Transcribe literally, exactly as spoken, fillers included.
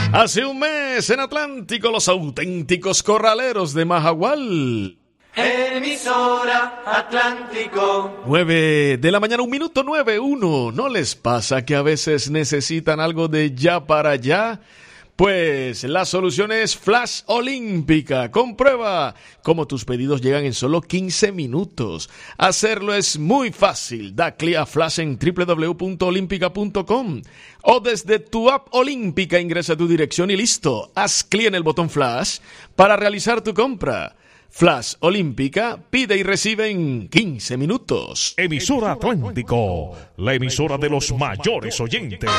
Hace un mes en Atlántico, los auténticos corraleros de Majagual. Emisora Atlántico. Nueve de la mañana, un minuto nueve, uno. ¿No les pasa que a veces necesitan algo de ya para allá? Pues la solución es Flash Olímpica. Comprueba cómo tus pedidos llegan en solo quince minutos. Hacerlo es muy fácil. Da clic a Flash en doble u doble u doble u punto olímpica punto com o desde tu app Olímpica ingresa tu dirección y listo. Haz clic en el botón Flash para realizar tu compra. Flash Olímpica pide y recibe en quince minutos. Emisora Atlántico, la emisora de los mayores oyentes.